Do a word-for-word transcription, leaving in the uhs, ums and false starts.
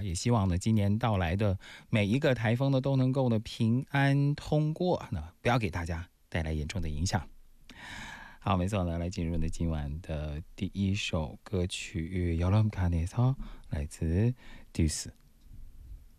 啊，也希望呢今年到来的每一个台风呢都能够呢平安通过，那不要给大家带来严重的影响。好，没错呢，来进入呢今晚的第一首歌曲《여름간에서》，来自 Deuce。